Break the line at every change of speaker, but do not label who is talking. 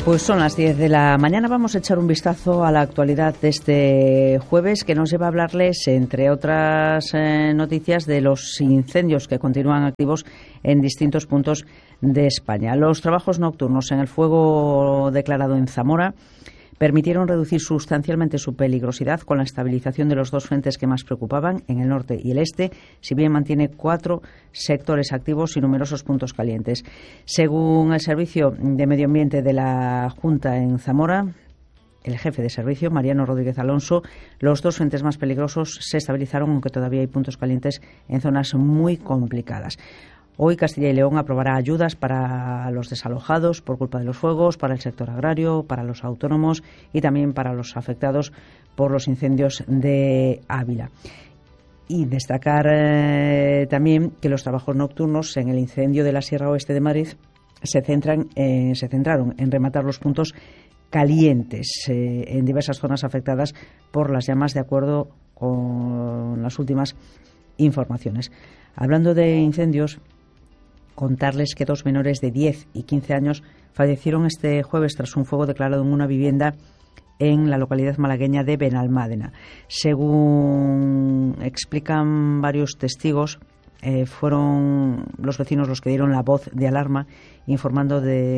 Pues son las 10 de la mañana. Vamos a echar un vistazo a la actualidad de este jueves, que nos lleva a hablarles, entre otras noticias, de los incendios que continúan activos en distintos puntos de España. Los trabajos nocturnos en el fuego declarado en Zamora permitieron reducir sustancialmente su peligrosidad con la estabilización de los dos frentes que más preocupaban, en el norte y el este, si bien mantiene 4 sectores activos y numerosos puntos calientes. Según el Servicio de Medio Ambiente de la Junta en Zamora, el jefe de servicio, Mariano Rodríguez Alonso, los dos frentes más peligrosos se estabilizaron, aunque todavía hay puntos calientes en zonas muy complicadas. Hoy Castilla y León aprobará ayudas para los desalojados por culpa de los fuegos, para el sector agrario, para los autónomos y también para los afectados por los incendios de Ávila. Y destacar también que los trabajos nocturnos en el incendio de la Sierra Oeste de Madrid se centraron en rematar los puntos calientes en diversas zonas afectadas por las llamas, de acuerdo con las últimas informaciones. Hablando de incendios, contarles que 2 menores de 10 y 15 años fallecieron este jueves tras un fuego declarado en una vivienda en la localidad malagueña de Benalmádena. Según explican varios testigos, fueron los vecinos los que dieron la voz de alarma, informando de